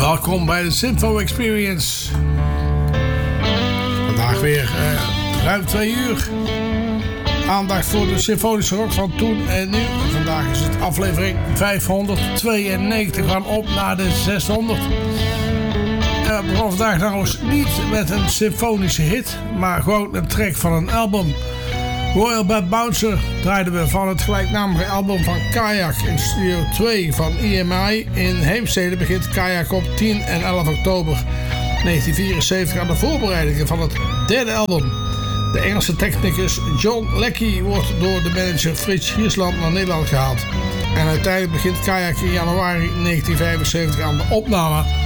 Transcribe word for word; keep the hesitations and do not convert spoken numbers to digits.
Welkom bij de Symfo Experience. Vandaag weer uh, ruim twee uur. Aandacht voor de symfonische rock van toen en nu. Vandaag is het aflevering vijfhonderdtweeënnegentig. We gaan op naar de zeshonderd. Uh, we begonnen vandaag trouwens niet met een symfonische hit, maar gewoon een track van een album. Royal Bad Bouncer draaiden we van het gelijknamige album van Kayak in Studio twee van E M I. In Heemstede begint Kayak op tien en elf oktober negentien vierenzeventig aan de voorbereidingen van het derde album. De Engelse technicus John Leckie wordt door de manager Frits Giersland naar Nederland gehaald. En uiteindelijk begint Kayak in januari negentien vijfenzeventig aan de opname